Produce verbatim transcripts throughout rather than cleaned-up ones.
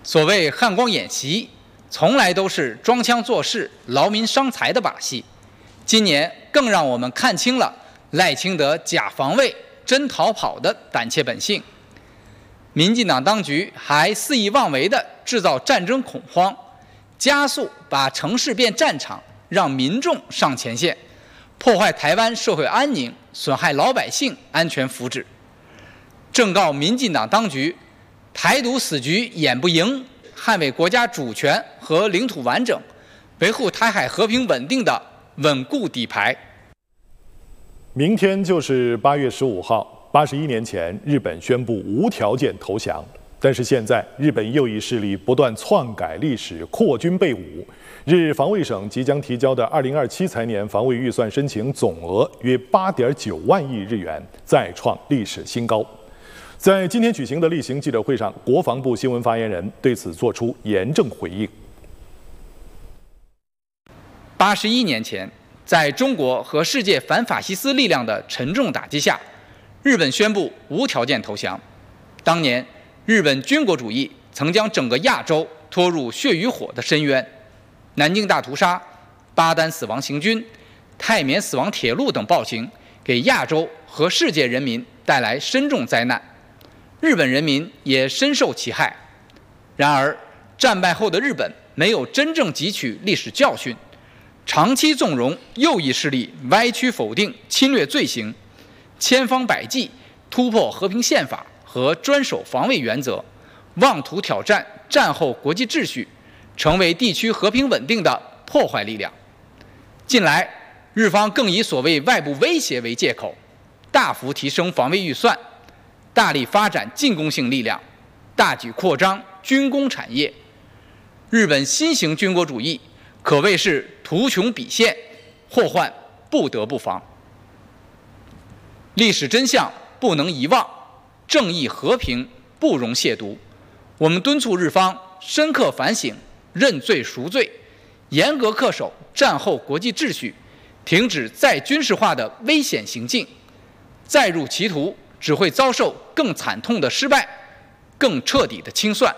所谓汉光演习，从来都是装腔作势、劳民伤财的把戏。今年更让我们看清了赖清德假防卫、真逃跑的胆怯本性。民进党当局还肆意妄为地制造战争恐慌，加速把城市变战场，让民众上前线，破坏台湾社会安宁，损害老百姓安全福祉。正告民进党当局，台独死局演不赢，捍卫国家主权和领土完整，维护台海和平稳定的稳固底牌。 明天就是八月十五号。八十一年前，日本宣布无条件投降，但是现在日本右翼势力不断篡改历史，扩军备武。日防卫省即将提交的二零二七财年防卫预算申请总额约八点九万亿日元，再创历史新高。在今天举行的例行记者会上，国防部新闻发言人对此作出严正回应。 八十一年前，在中国和世界反法西斯力量的沉重打击下，日本宣布无条件投降。当年，日本军国主义曾将整个亚洲拖入血与火的深渊，南京大屠杀、巴丹死亡行军、泰缅死亡铁路等暴行，给亚洲和世界人民带来深重灾难，日本人民也深受其害。然而，战败后的日本没有真正汲取历史教训，长期纵容右翼势力歪曲否定侵略罪行，千方百计突破和平宪法和专守防卫原则，妄图挑战战后国际秩序，成为地区和平稳定的破坏力量。近来，日方更以所谓外部威胁为借口，大幅提升防卫预算，大力发展进攻性力量，大举扩张军工产业。日本新型军国主义可谓是图穷匕现，祸患不得不防。历史真相不能遗忘，正义和平不容亵渎。我们敦促日方深刻反省，认罪赎罪，严格恪守战后国际秩序，停止再军事化的危险行径。再入歧途，只会遭受更惨痛的失败，更彻底的清算。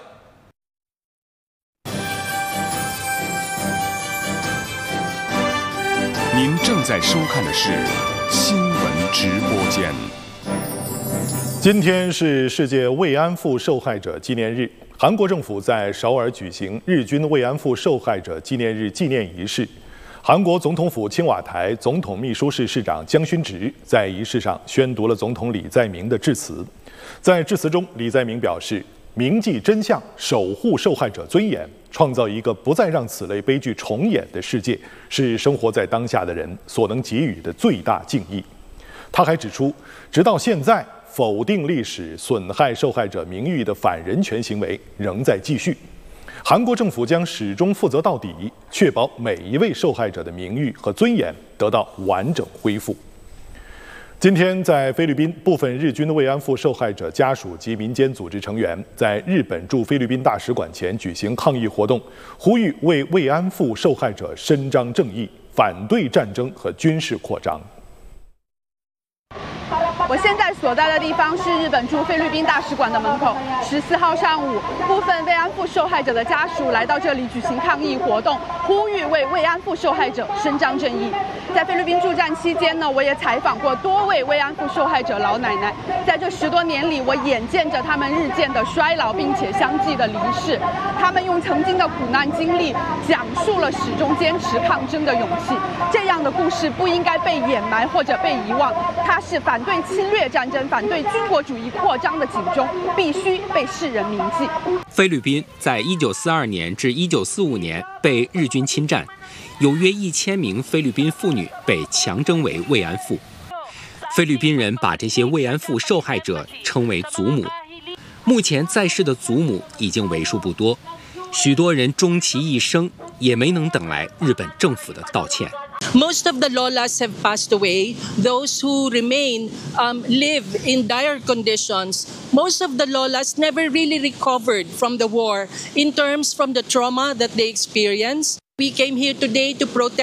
您正在收看的是新闻直播间。 今天是世界慰安妇受害者纪念日，韩国政府在首尔举行日军慰安妇受害者纪念日纪念仪式。韩国总统府青瓦台总统秘书室室长姜勋植在仪式上宣读了总统李在明的致辞。在致辞中，李在明表示，铭记真相，守护受害者尊严，创造一个不再让此类悲剧重演的世界，是生活在当下的人所能给予的最大敬意。他还指出，直到现在，否定历史、损害受害者名誉的反人权行为仍在继续。韩国政府将始终负责到底，确保每一位受害者的名誉和尊严得到完整恢复。今天，在菲律宾，部分日军慰安妇受害者家属及民间组织成员在日本驻菲律宾大使馆前举行抗议活动，呼吁为慰安妇受害者伸张正义，反对战争和军事扩张。 我现在所在的地方是日本驻菲律宾大使馆的门口。十四号上午，部分慰安妇受害者的家属来到这里举行抗议活动，呼吁为慰安妇受害者伸张正义。在菲律宾驻站期间呢，我也采访过多位慰安妇受害者老奶奶。在这十多年里，我眼见着他们日渐的衰老，并且相继的离世。他们用曾经的苦难经历，讲述了始终坚持抗争的勇气。这样的故事不应该被掩埋或者被遗忘，它是反对侵略战争、反对军国主义扩张的警钟，必须被世人铭记。 菲律宾在一九四二年至一九四五年被日军侵占，有约一千名菲律宾妇女被强征为慰安妇。菲律宾人把这些慰安妇受害者称为祖母。目前在世的祖母已经为数不多，许多人终其一生也没能等来日本政府的道歉。 Most of the lolas have passed away. Those who remain um, live in dire conditions. Most of the lolas never really recovered from the war in terms from the trauma that they experienced. We came here today to protest